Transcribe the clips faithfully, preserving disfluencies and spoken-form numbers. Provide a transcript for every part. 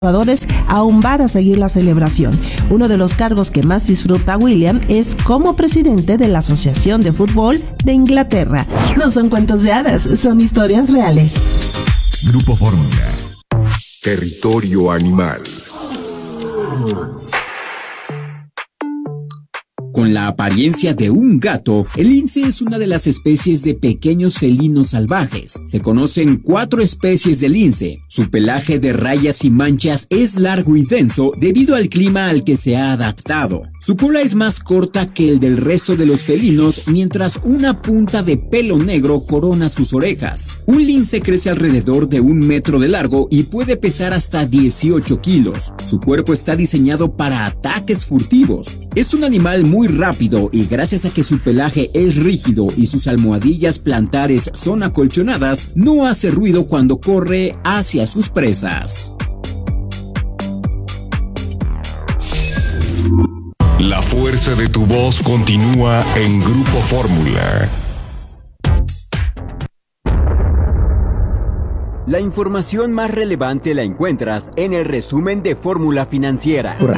jugadores a un bar a seguir la celebración. Uno de los cargos que más disfruta William es como presidente de la Asociación de Fútbol de Inglaterra. No son cuentos de hadas, son historias reales. Grupo Fórmula. Territorio animal. Con la apariencia de un gato, el lince es una de las especies de pequeños felinos salvajes. Se conocen cuatro especies de lince. Su pelaje de rayas y manchas es largo y denso debido al clima al que se ha adaptado. Su cola es más corta que el del resto de los felinos, mientras una punta de pelo negro corona sus orejas. Un lince crece alrededor de un metro de largo y puede pesar hasta dieciocho kilos. Su cuerpo está diseñado para ataques furtivos. Es un animal muy rápido y gracias a que su pelaje es rígido y sus almohadillas plantares son acolchonadas, no hace ruido cuando corre hacia sus presas. La fuerza de tu voz continúa en Grupo Fórmula. La información más relevante la encuentras en el resumen de Fórmula Financiera. Hurra.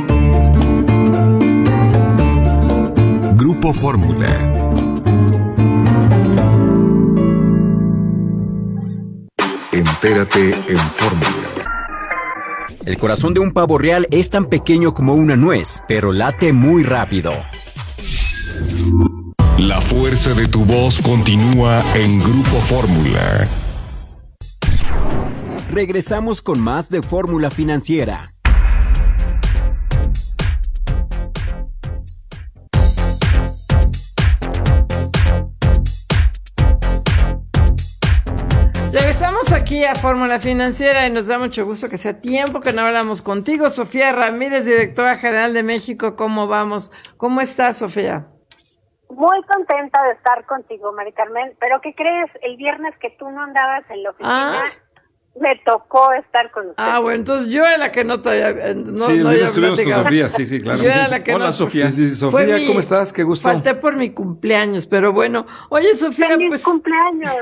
Grupo Fórmula. Entérate en Fórmula. El corazón de un pavo real es tan pequeño como una nuez, pero late muy rápido. La fuerza de tu voz continúa en Grupo Fórmula. Regresamos con más de Fórmula Financiera. Regresamos aquí a Fórmula Financiera y nos da mucho gusto que sea tiempo que no hablamos contigo. Sofía Ramírez, directora general de México, ¿cómo vamos? ¿Cómo estás, Sofía? Muy contenta de estar contigo, Mari Carmen, pero ¿qué crees? El viernes que tú no andabas en la oficina, ah. me tocó estar con usted. Ah, bueno, entonces yo era la que no te había... No, sí, no el estuvimos con Sofía, sí, sí, claro. Yo era la que Hola, no, Sofía. Sí, sí, Sofía, mi, ¿cómo estás? Qué gusto. Falté por mi cumpleaños, pero bueno. Oye, Sofía, ¡Feliz pues... cumpleaños!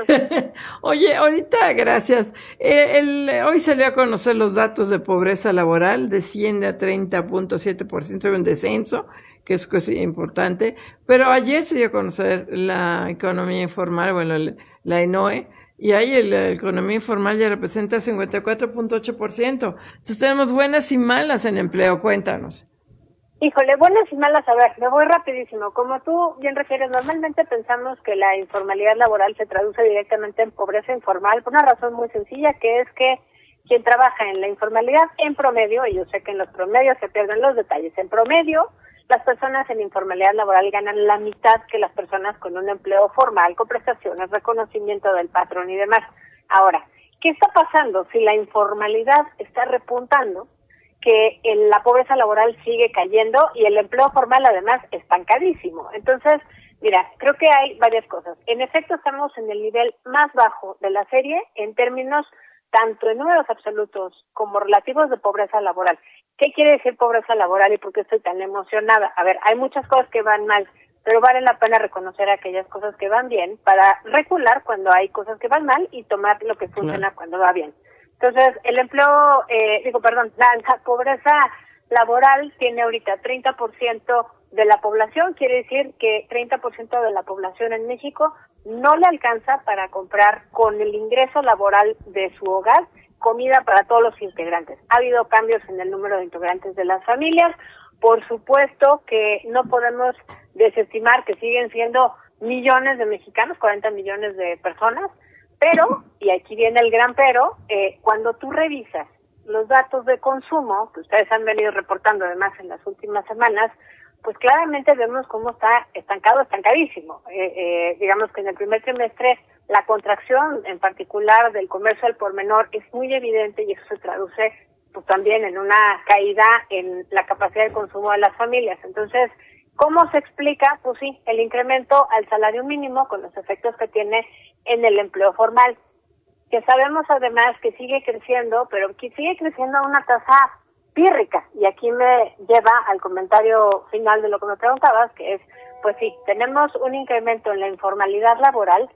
Oye, ahorita, gracias. Eh, el, hoy salió a conocer los datos de pobreza laboral, desciende a treinta punto siete por ciento, de un descenso, que es cosa importante, pero ayer se dio a conocer la economía informal, bueno, la E N O E, y ahí la economía informal ya representa cincuenta y cuatro punto ocho por ciento. Entonces tenemos buenas y malas en empleo, cuéntanos. Híjole, buenas y malas, a ver, me voy rapidísimo. Como tú bien refieres, normalmente pensamos que la informalidad laboral se traduce directamente en pobreza informal por una razón muy sencilla, que es que quien trabaja en la informalidad en promedio, y yo sé que en los promedios se pierden los detalles, en promedio las personas en informalidad laboral ganan la mitad que las personas con un empleo formal, con prestaciones, reconocimiento del patrón y demás. Ahora, ¿qué está pasando? Si la informalidad está repuntando, que en la pobreza laboral sigue cayendo y el empleo formal además estancadísimo. Entonces, mira, creo que hay varias cosas. En efecto, estamos en el nivel más bajo de la serie en términos tanto en números absolutos como relativos de pobreza laboral. ¿Qué quiere decir pobreza laboral y por qué estoy tan emocionada? A ver, hay muchas cosas que van mal, pero vale la pena reconocer aquellas cosas que van bien para recular cuando hay cosas que van mal y tomar lo que funciona claro. cuando va bien. Entonces, el empleo, eh, digo, perdón, la, la pobreza laboral tiene ahorita treinta por ciento de la población, quiere decir que treinta por ciento de la población en México no le alcanza para comprar con el ingreso laboral de su hogar comida para todos los integrantes. Ha habido cambios en el número de integrantes de las familias. Por supuesto que no podemos desestimar que siguen siendo millones de mexicanos, cuarenta millones de personas, pero, y aquí viene el gran pero, eh, cuando tú revisas los datos de consumo, que ustedes han venido reportando además en las últimas semanas, pues claramente vemos cómo está estancado, estancadísimo. Eh, eh, digamos que en el primer trimestre la contracción, en particular del comercio al por menor, es muy evidente y eso se traduce pues también en una caída en la capacidad de consumo de las familias. Entonces, ¿cómo se explica? Pues sí, el incremento al salario mínimo con los efectos que tiene en el empleo formal, que sabemos además que sigue creciendo, pero que sigue creciendo a una tasa pírrica. Y aquí me lleva al comentario final de lo que me preguntabas, que es, pues sí, tenemos un incremento en la informalidad laboral,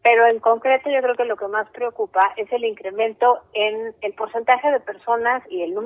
pero en concreto yo creo que lo que más preocupa es el incremento en el porcentaje de personas y el número